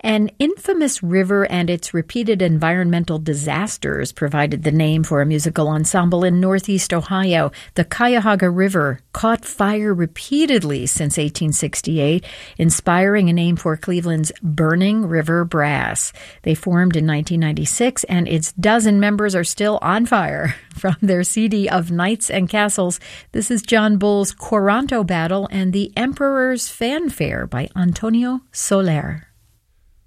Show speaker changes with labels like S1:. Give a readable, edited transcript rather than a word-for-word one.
S1: An infamous river and its repeated environmental disasters provided the name for a musical ensemble in Northeast Ohio. The Cuyahoga River caught fire repeatedly since 1868, inspiring a name for Cleveland's Burning River Brass. They formed in 1996, and its dozen members are still on fire. From their CD of Knights and Castles, this is John Bull's Quaranto Battle and the Emperor's Fanfare by Antonio Soler.